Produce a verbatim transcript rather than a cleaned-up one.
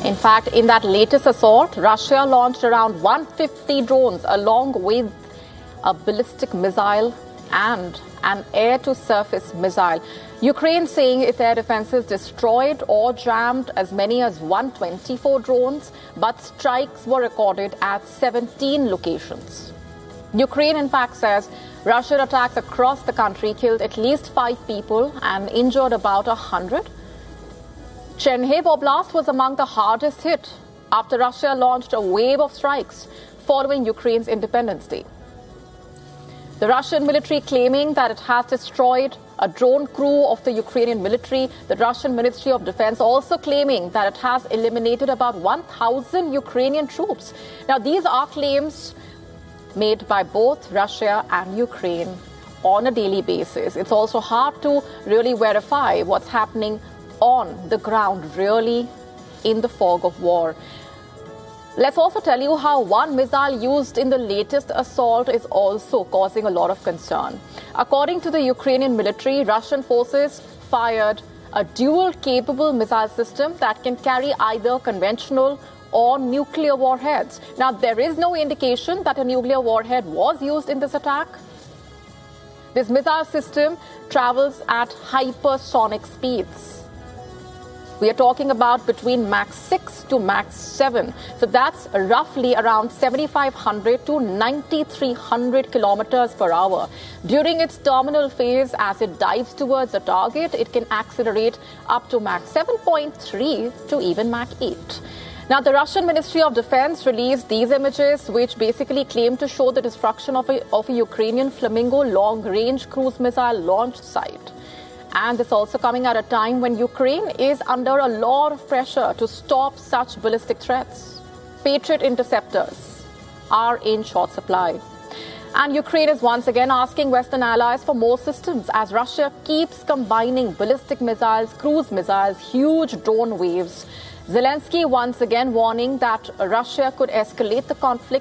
In fact, in that latest assault, Russia launched around one hundred fifty drones along with a ballistic missile and an air-to-surface missile. Ukraine saying its air defenses destroyed or jammed as many as one hundred twenty-four drones, but strikes were recorded at seventeen locations. Ukraine, in fact, says Russian attacks across the country killed at least five people and injured about one hundred. Chernihiv Oblast was among the hardest hit after Russia launched a wave of strikes following Ukraine's Independence Day. The Russian military claiming that it has destroyed a drone crew of the Ukrainian military. The Russian Ministry of Defense also claiming that it has eliminated about one thousand Ukrainian troops. Now, these are claims made by both Russia and Ukraine on a daily basis. It's also hard to really verify what's happening on the ground, really in the fog of war. Let's also tell you how one missile used in the latest assault is also causing a lot of concern. According to the Ukrainian military, Russian forces fired a dual-capable missile system that can carry either conventional or nuclear warheads. Now, there is no indication that a nuclear warhead was used in this attack. This missile system travels at hypersonic speeds. We are talking about between Mach six to Mach seven. So that's roughly around seventy-five hundred to ninety-three hundred kilometers per hour. During its terminal phase, as it dives towards the target, it can accelerate up to Mach seven point three to even Mach eight. Now, the Russian Ministry of Defense released these images, which basically claim to show the destruction of a, of a Ukrainian Flamingo long-range cruise missile launch site. And this also coming at a time when Ukraine is under a lot of pressure to stop such ballistic threats. Patriot interceptors are in short supply. And Ukraine is once again asking Western allies for more systems as Russia keeps combining ballistic missiles, cruise missiles, huge drone waves. Zelensky once again warning that Russia could escalate the conflict